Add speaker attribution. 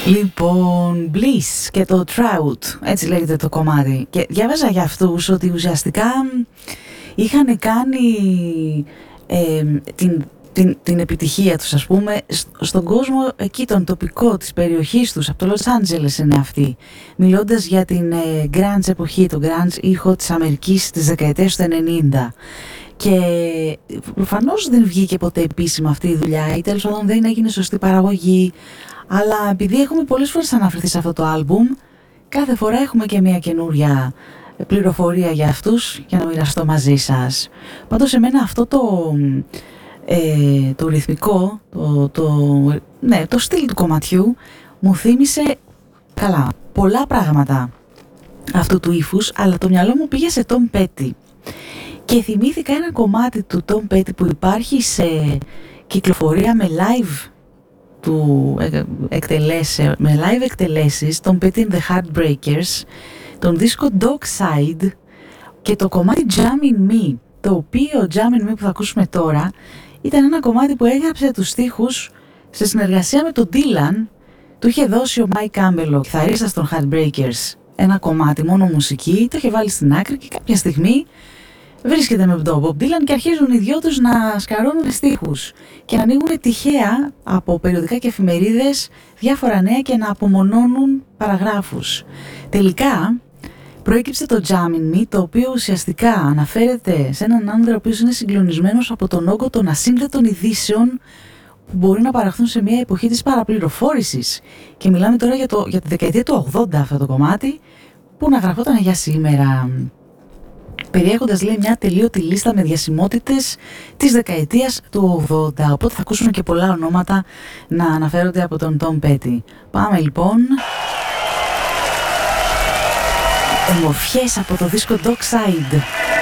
Speaker 1: Λοιπόν, Bliss και το Trout, έτσι λέγεται το κομμάτι. Και διάβαζα για αυτούς ότι ουσιαστικά είχαν κάνει την επιτυχία τους, ας πούμε, στον κόσμο εκεί τον τοπικό της περιοχής τους, από το Los Angeles είναι αυτή, μιλώντας για την grunge εποχή, το grunge ήχο της Αμερικής της δεκαετίας του 90. Και προφανώς δεν βγήκε ποτέ επίσημα αυτή η δουλειά ή τέλος πάντων δεν έγινε σωστή παραγωγή, αλλά επειδή έχουμε πολλές φορές αναφερθεί σε αυτό το άλμπουμ, κάθε φορά έχουμε και μια καινούρια πληροφορία για αυτούς για να μοιραστώ μαζί σας. Πάντως εμένα αυτό το ρυθμικό, το στυλ του κομματιού μου θύμισε πολλά πράγματα αυτού του ύφους, αλλά το μυαλό μου πήγε σε Tom Petty και θυμήθηκα ένα κομμάτι του Tom Petty που υπάρχει σε κυκλοφορία με live εκτελέσεις, Tom Petty and the Heartbreakers, τον δίσκο Dockside και το κομμάτι Jam in Me, το οποίο Jam in Me που θα ακούσουμε τώρα ήταν ένα κομμάτι που έγραψε τους στίχους σε συνεργασία με τον Dylan. Του είχε δώσει ο Mike Campbell, ο κιθαρίστας των Heartbreakers, ένα κομμάτι μόνο μουσική, το είχε βάλει στην άκρη και κάποια στιγμή βρίσκεται με τον Bob Dylan και αρχίζουν οι δυο τους να σκαρώνουν στίχους και να ανοίγουν τυχαία από περιοδικά και εφημερίδες διάφορα νέα και να απομονώνουν παραγράφους. Τελικά προέκυψε το Jam in Me, το οποίο ουσιαστικά αναφέρεται σε έναν άνδρα ο οποίος είναι συγκλονισμένος από τον όγκο των ασύνδετων ειδήσεων που μπορεί να παραχθούν σε μια εποχή της παραπληροφόρησης. Και μιλάμε τώρα για τη δεκαετία του 80 αυτό το κομμάτι, που να γραφόταν για σήμερα, περιέχοντας, λέει, μια τελείωτη λίστα με διασημότητες της δεκαετίας του 80. Οπότε θα ακούσουμε και πολλά ονόματα να αναφέρονται από τον Tom Petty. Πάμε λοιπόν. Ομορφιές από το δίσκο Dockside.